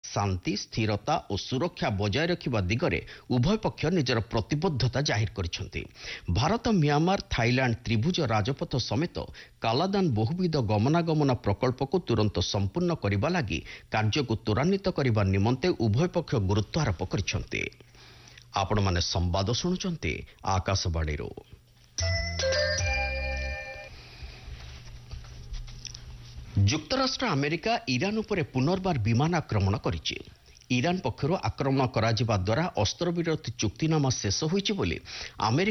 ଶାନ୍ତି ସ୍ଥିରତା ଓ ସୁରକ୍ଷା ବଜାୟ ରଖିବା ଦିଗରେ ଉଭୟ ପକ୍ଷ ନିଜର ପ୍ରତିବଦ୍ଧତା ଜାହିର କରିଛନ୍ତି। ଭାରତ ମିଆଁମାର ଥାଇଲାଣ୍ଡ ତ୍ରିଭୁଜ ରାଜପଥ ସମେତ କାଲାଦାନ ବହୁବିଧ ଗମନାଗମନ ପ୍ରକଳ୍ପକୁ ତୁରନ୍ତ ସମ୍ପୂର୍ଣ୍ଣ କରିବା ଲାଗି କାର୍ଯ୍ୟକୁ ତ୍ୱରାନ୍ୱିତ କରିବା ନିମନ୍ତେ ଉଭୟ ପକ୍ଷ ଗୁରୁତ୍ୱ ଆରୋପ କରିଛନ୍ତି। ଆପଣମାନେ ସମ୍ବାଦ ଶୁଣୁଛନ୍ତି ଆକାଶବାଣୀରୁ। ଯୁକ୍ତରାଷ୍ଟ୍ର ଆମେରିକା ଇରାନ ଉପରେ ପୁନର୍ବାର ବିମାନ ଆକ୍ରମଣ କରିଛି। ଇରାନ ପକ୍ଷରୁ ଆକ୍ରମଣ କରାଯିବା ଦ୍ୱାରା ଅସ୍ତ୍ରବିରତି ଚୁକ୍ତିନାମା ଶେଷ ହୋଇଛି ବୋଲି ଆମେରିକା